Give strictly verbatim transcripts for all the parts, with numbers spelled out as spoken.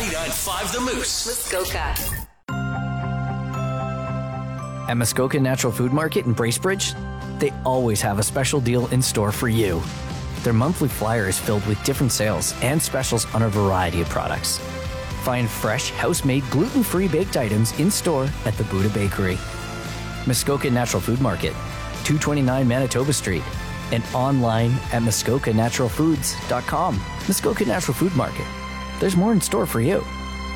ninety-nine point five The Moose. Muskoka. At Muskoka Natural Food Market in Bracebridge, they always have a special deal in store for you. Their monthly flyer is filled with different sales and specials on a variety of products. Find fresh, house-made, gluten-free baked items in store at the Buddha Bakery. Muskoka Natural Food Market, two twenty-nine Manitoba Street, and online at muskoka natural foods dot com. Muskoka Natural Food Market. There's more in store for you.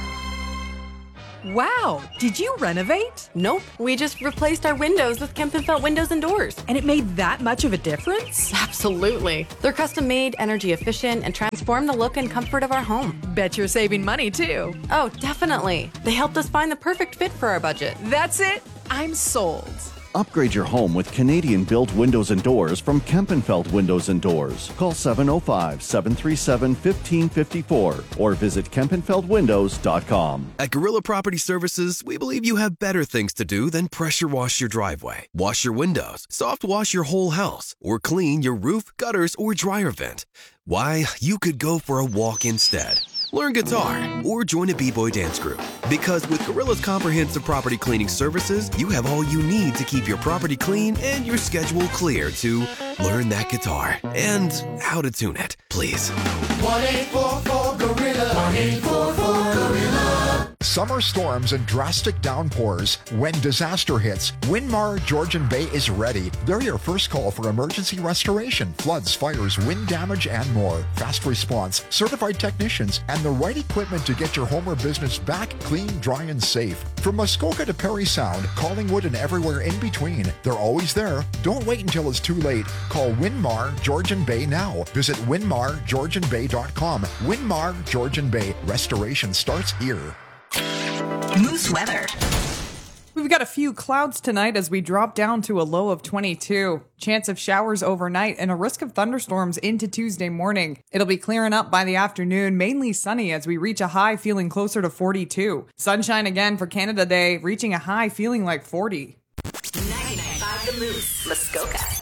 Wow, did you renovate? Nope, we just replaced our windows with Kempenfelt windows and doors. And it made that much of a difference? Absolutely. They're custom made, energy efficient, and transform the look and comfort of our home. Bet you're saving money too. Oh, definitely. They helped us find the perfect fit for our budget. That's it. I'm sold. Upgrade your home with Canadian-built windows and doors from Kempenfelt Windows and Doors. Call seven oh five, seven three seven, one five five four or visit kempenfelt windows dot com. At Gorilla Property Services, we believe you have better things to do than pressure wash your driveway, wash your windows, soft wash your whole house, or clean your roof, gutters, or dryer vent. Why, you could go for a walk instead. Learn guitar or join a b-boy dance group. Because with Gorilla's comprehensive property cleaning services, you have all you need to keep your property clean and your schedule clear to learn that guitar and how to tune it, please. one eight four four Gorilla. one eight four four Gorilla. Summer storms and drastic downpours. When disaster hits, Winmar Georgian Bay is ready. They're your first call for emergency restoration, floods, fires, wind damage, and more. Fast response, certified technicians, and the right equipment to get your home or business back clean, dry, and safe. From Muskoka to Perry Sound, Collingwood, and everywhere in between, they're always there. Don't wait until it's too late. Call Winmar Georgian Bay now. Visit winmar georgian bay dot com. Winmar Georgian Bay. Restoration starts here. Moose weather. We've got a few clouds tonight as we drop down to a low of twenty-two. Chance of showers overnight and a risk of thunderstorms into Tuesday morning. It'll be clearing up by the afternoon, mainly sunny as we reach a high feeling closer to forty-two. Sunshine again for Canada Day, reaching a high feeling like forty. ninety-nine point five The Moose. Muskoka.